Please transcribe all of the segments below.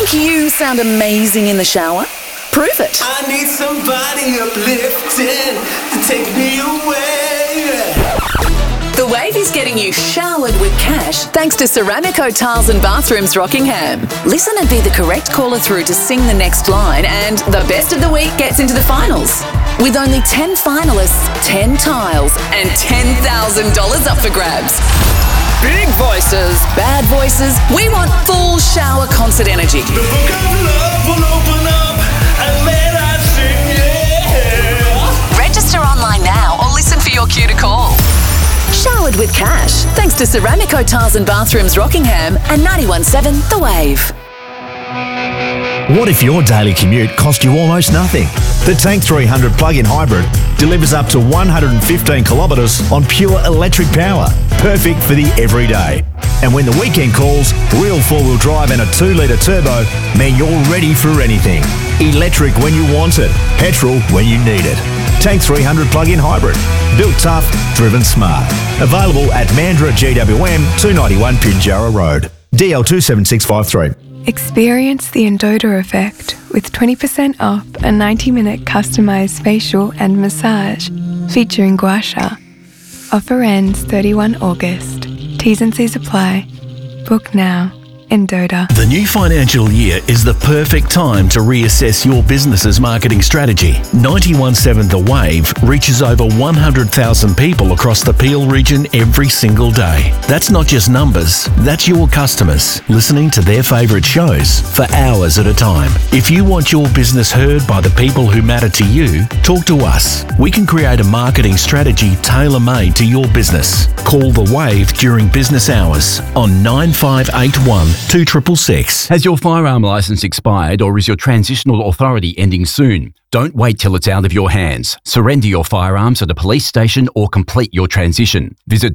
Think you sound amazing in the shower? Prove it. I need somebody uplifting to take me away. The Wave is getting you showered with cash thanks to Ceramico Tiles and Bathrooms Rockingham. Listen and be the correct caller through to sing the next line, and the best of the week gets into the finals. With only 10 finalists, 10 tiles, and $10,000 up for grabs. Big voices, bad voices, we want full shower concert energy. The book of love will open up and let us sing, yeah. Register online now or listen for your cue to call. Showered with cash, thanks to Ceramico Tiles and Bathrooms Rockingham and 91.7 The Wave. What if your daily commute cost you almost nothing? The Tank 300 plug-in hybrid delivers up to 115 kilometres on pure electric power, perfect for the everyday. And when the weekend calls, real four-wheel drive and a 2-litre turbo mean you're ready for anything. Electric when you want it, petrol when you need it. Tank 300 plug-in hybrid. Built tough, driven smart. Available at Mandurah GWM 291 Pinjarra Road. DL 27653. Experience the Endota effect with 20% off a 90-minute customised facial and massage featuring gua sha. Offer ends 31 August. T's and C's apply. Book now. Endota. The new financial year is the perfect time to reassess your business's marketing strategy. 91.7 The Wave reaches over 100,000 people across the Peel region every single day. That's not just numbers, that's your customers listening to their favourite shows for hours at a time. If you want your business heard by the people who matter to you, talk to us. We can create a marketing strategy tailor-made to your business. Call The Wave during business hours on 9581 2666. Has your firearm licence expired or is your transitional authority ending soon? Don't wait till it's out of your hands. Surrender your firearms at a police station or complete your transition. Visit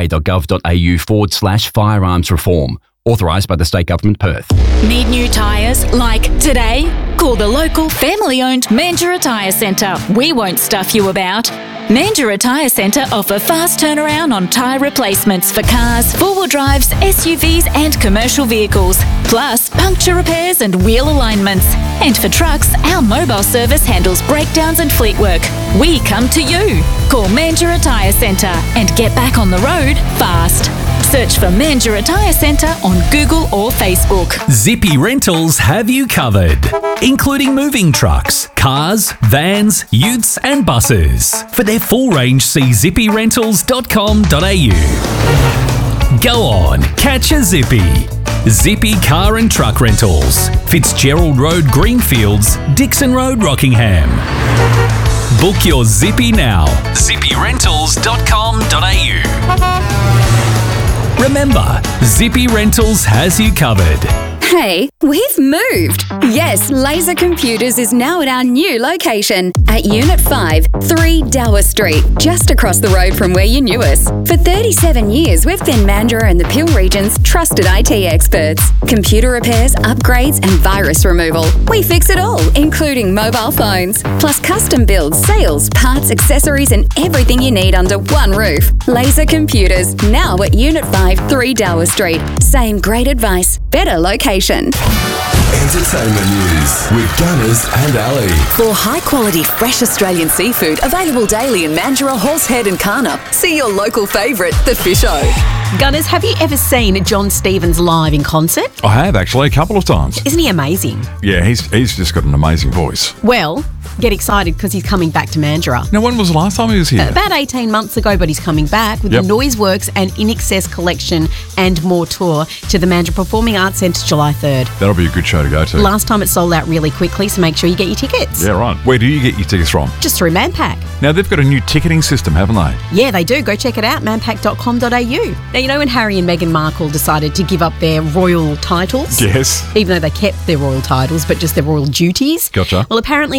wa.gov.au/firearms reform. Authorised by the State Government, Perth. Need new tyres like today? Call the local family-owned Mandurah Tyre Centre. We won't stuff you about. Mandurah Tyre Centre offer fast turnaround on tyre replacements for cars, four-wheel drives, SUVs and commercial vehicles, plus puncture repairs and wheel alignments. And for trucks, our mobile service handles breakdowns and fleet work. We come to you. Call Mandurah Tyre Centre and get back on the road fast. Search for Mandurah Tyre Centre on Google or Facebook. Zippy Rentals have you covered, including moving trucks, cars, vans, utes and buses. For their full range, see zippyrentals.com.au. Go on, catch a zippy. Zippy Car and Truck Rentals, Fitzgerald Road, Greenfields, Dixon Road, Rockingham. Book your zippy now. zippyrentals.com.au. Remember, Zippy Rentals has you covered. Hey, we've moved. Yes, Laser Computers is now at our new location at Unit 5, 3 Dower Street, just across the road from where you knew us. For 37 years, we've been Mandurah and the Peel region's trusted IT experts. Computer repairs, upgrades and virus removal. We fix it all, including mobile phones, plus custom builds, sales, parts, accessories and everything you need under one roof. Laser Computers, now at Unit 5, 3 Dower Street. Same great advice, better location. Entertainment news with Gunners and Ali. For high-quality, fresh Australian seafood available daily in Mandurah, Horsehead and Karnup, see your local favourite, The Fish O. Gunners, have you ever seen John Stevens live in concert? I have, actually, a couple of times. Isn't he amazing? Yeah, he's just got an amazing voice. Well, get excited because he's coming back to Mandurah. Now, when was the last time he was here? About 18 months ago, but he's coming back with the Noiseworks and In Excess collection and more tour to the Mandurah Performing Arts Centre July 3rd. That'll be a good show to go to. Last time it sold out really quickly, so make sure you get your tickets. Yeah, right. Where do you get your tickets from? Just through Manpack. Now, they've got a new ticketing system, haven't they? Yeah, they do. Go check it out, manpack.com.au. Now, you know when Harry and Meghan Markle decided to give up their royal titles? Yes. Even though they kept their royal titles, but just their royal duties? Gotcha. Well, apparently they're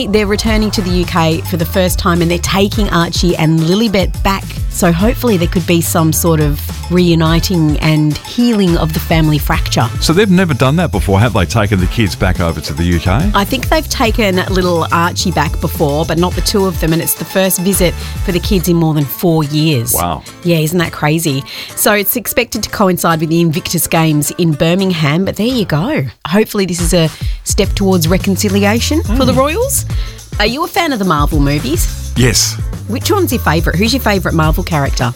returning to the UK for the first time and they're taking Archie and Lilibet back. So hopefully there could be some sort of reuniting and healing of the family fracture. So they've never done that before, have they? Taken the kids back over to the UK? I think they've taken little Archie back before, but not the two of them, and it's the first visit for the kids in more than 4 years. Wow. Yeah, isn't that crazy? So it's expected to coincide with the Invictus Games in Birmingham, but there you go. Hopefully this is a step towards reconciliation for the Royals. Are you a fan of the Marvel movies? Yes. Which one's your favourite? Who's your favourite Marvel character?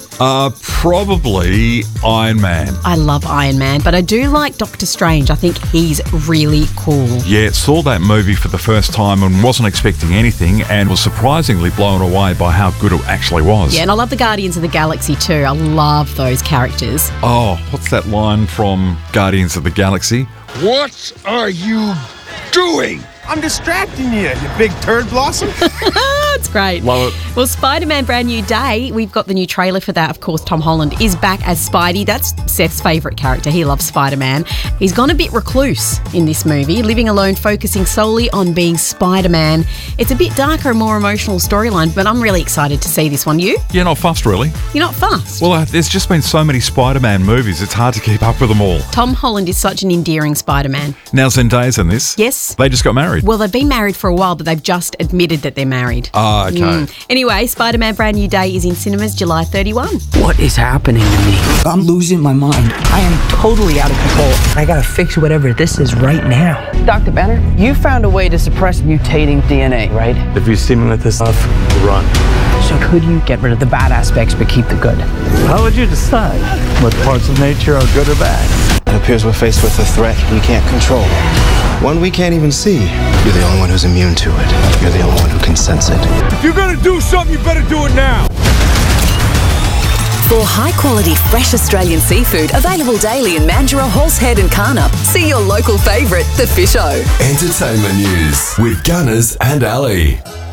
Probably Iron Man. I love Iron Man, but I do like Doctor Strange. I think he's really cool. Yeah, saw that movie for the first time and wasn't expecting anything and was surprisingly blown away by how good it actually was. Yeah, and I love the Guardians of the Galaxy too. I love those characters. Oh, what's that line from Guardians of the Galaxy? What are you doing? I'm distracting you, you big turd blossom. It's great. Love it. Well, Spider-Man Brand New Day, we've got the new trailer for that. Of course, Tom Holland is back as Spidey. That's Seth's favourite character. He loves Spider-Man. He's gone a bit recluse in this movie, living alone, focusing solely on being Spider-Man. It's a bit darker and more emotional storyline, but I'm really excited to see this one. You? Yeah, not fussed really. You're not fussed? Well, there's just been so many Spider-Man movies, it's hard to keep up with them all. Tom Holland is such an endearing Spider-Man. Now Zendaya's in this. Yes. They just got married. Well, they've been married for a while, but they've just admitted that they're married. Ah, okay. Anyway, Spider-Man Brand New Day is in cinemas July 31. What is happening to me? I'm losing my mind. I am totally out of control. I gotta fix whatever this is right now. Dr. Banner, you found a way to suppress mutating DNA, right? If you see me with this stuff, run. So could you get rid of the bad aspects but keep the good? How would you decide what parts of nature are good or bad? It appears we're faced with a threat we can't control. One we can't even see. You're the only one who's immune to it. You're the only one who can sense it. If you're gonna do something, you better do it now. For high-quality, fresh Australian seafood available daily in Mandurah, Horsehead and Carnup, see your local favourite, The Fish O. Entertainment news with Gunners and Ali.